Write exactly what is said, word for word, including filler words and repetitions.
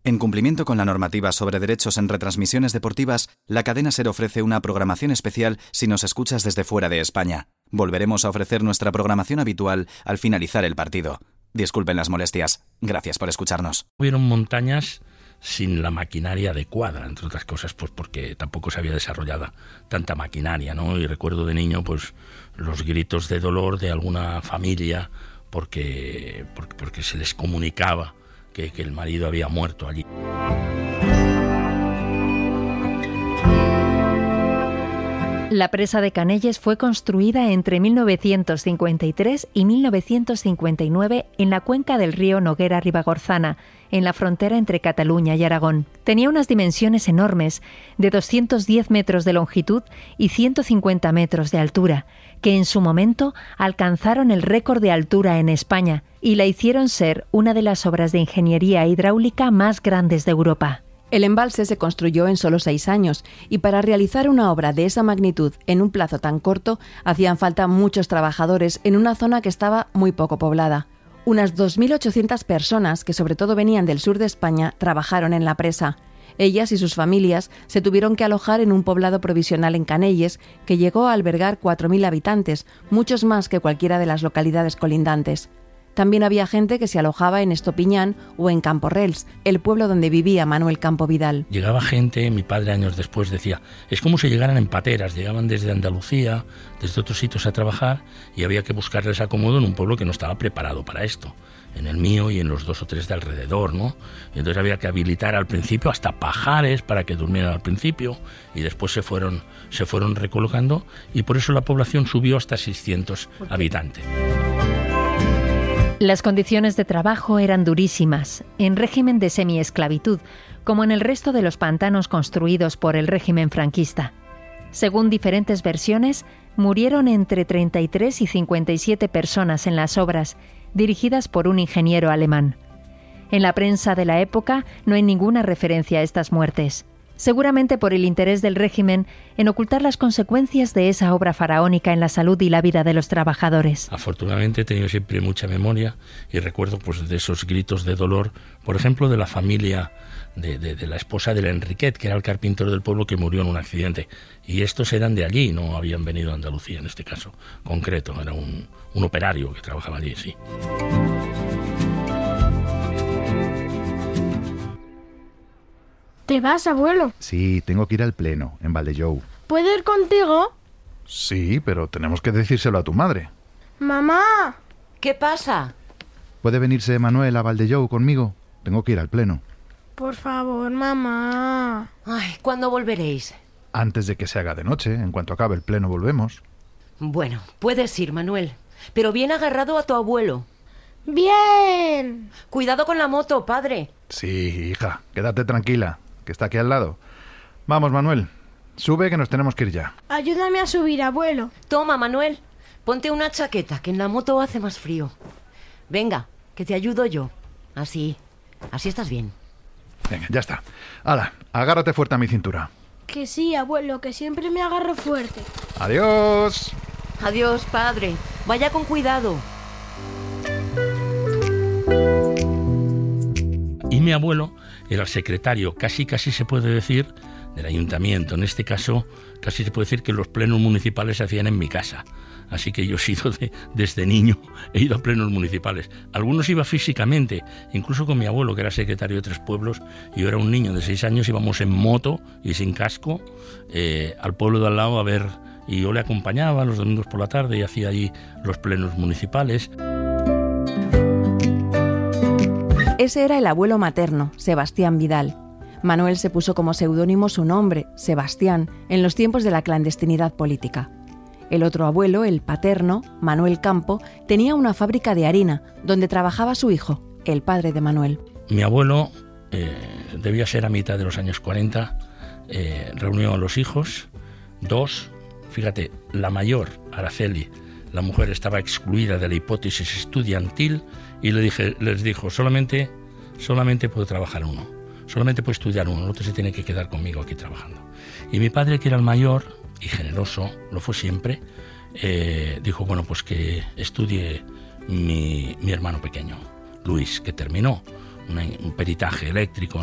En cumplimiento con la normativa sobre derechos en retransmisiones deportivas, la cadena SER ofrece una programación especial si nos escuchas desde fuera de España. Volveremos a ofrecer nuestra programación habitual al finalizar el partido. Disculpen las molestias. Gracias por escucharnos. Hubieron montañas sin la maquinaria adecuada, entre otras cosas, pues porque tampoco se había desarrollado tanta maquinaria, ¿no? Y recuerdo de niño, pues, los gritos de dolor de alguna familia porque, porque, porque se les comunicaba que, que el marido había muerto allí. La presa de Canelles fue construida entre mil novecientos cincuenta y tres y mil novecientos cincuenta y nueve en la cuenca del río Noguera-Ribagorzana, en la frontera entre Cataluña y Aragón. Tenía unas dimensiones enormes, de doscientos diez metros de longitud y ciento cincuenta metros de altura, que en su momento alcanzaron el récord de altura en España y la hicieron ser una de las obras de ingeniería hidráulica más grandes de Europa. El embalse se construyó en solo seis años y para realizar una obra de esa magnitud en un plazo tan corto hacían falta muchos trabajadores en una zona que estaba muy poco poblada. Unas dos mil ochocientas personas, que sobre todo venían del sur de España, trabajaron en la presa. Ellas y sus familias se tuvieron que alojar en un poblado provisional en Canelles que llegó a albergar cuatro mil habitantes, muchos más que cualquiera de las localidades colindantes. También había gente que se alojaba en Estopiñán o en Camporrels, el pueblo donde vivía Manuel Campo Vidal. Llegaba gente, mi padre años después decía, es como si llegaran en pateras, llegaban desde Andalucía, desde otros sitios a trabajar y había que buscarles acomodo en un pueblo que no estaba preparado para esto, en el mío y en los dos o tres de alrededor, ¿no? Y entonces había que habilitar al principio hasta pajares para que durmieran al principio y después se fueron, se fueron recolocando y por eso la población subió hasta seiscientos habitantes. Las condiciones de trabajo eran durísimas, en régimen de semiesclavitud, como en el resto de los pantanos construidos por el régimen franquista. Según diferentes versiones, murieron entre treinta y tres y cincuenta y siete personas en las obras, dirigidas por un ingeniero alemán. En la prensa de la época no hay ninguna referencia a estas muertes, seguramente por el interés del régimen en ocultar las consecuencias de esa obra faraónica en la salud y la vida de los trabajadores. Afortunadamente he tenido siempre mucha memoria y recuerdo pues de esos gritos de dolor, por ejemplo, de la familia de, de, de la esposa del Enriquet, que era el carpintero del pueblo que murió en un accidente. Y estos eran de allí, no habían venido a Andalucía en este caso concreto, era un, un operario que trabajaba allí, sí. ¿Te vas, abuelo? Sí, tengo que ir al pleno, en Valldellou. ¿Puedo ir contigo? Sí, pero tenemos que decírselo a tu madre. ¡Mamá! ¿Qué pasa? ¿Puede venirse Manuel a Valldellou conmigo? Tengo que ir al pleno. Por favor, mamá. Ay, ¿cuándo volveréis? Antes de que se haga de noche, en cuanto acabe el pleno volvemos. Bueno, puedes ir, Manuel, pero bien agarrado a tu abuelo. ¡Bien! Cuidado con la moto, padre. Sí, hija, quédate tranquila, que está aquí al lado. Vamos, Manuel, sube que nos tenemos que ir ya. Ayúdame a subir, abuelo. Toma, Manuel, ponte una chaqueta, que en la moto hace más frío. Venga, que te ayudo yo. Así, así estás bien. Venga, ya está. Hala, agárrate fuerte a mi cintura. Que sí, abuelo, que siempre me agarro fuerte. Adiós. Adiós, padre. Vaya con cuidado. Y mi abuelo era el secretario, casi casi se puede decir, del ayuntamiento. En este caso, casi se puede decir que los plenos municipales se hacían en mi casa. Así que yo he sido de, desde niño, he ido a plenos municipales. Algunos iba físicamente, incluso con mi abuelo, que era secretario de Tres Pueblos, y yo era un niño de seis años, íbamos en moto y sin casco eh, al pueblo de al lado a ver, y yo le acompañaba los domingos por la tarde y hacía allí los plenos municipales. Ese era el abuelo materno, Sebastián Vidal. Manuel se puso como seudónimo su nombre, Sebastián, en los tiempos de la clandestinidad política. El otro abuelo, el paterno, Manuel Campo, tenía una fábrica de harina donde trabajaba su hijo, el padre de Manuel. Mi abuelo, eh, debía ser a mitad de los años cuarenta, eh, reunió a los hijos, dos, fíjate, la mayor, Araceli, la mujer estaba excluida de la hipótesis estudiantil y le dije, les dijo, solamente, solamente puede trabajar uno, solamente puede estudiar uno, el otro se tiene que quedar conmigo aquí trabajando. Y mi padre, que era el mayor y generoso, lo fue siempre, eh, dijo, bueno, pues que estudie mi, mi hermano pequeño, Luis, que terminó una, un peritaje eléctrico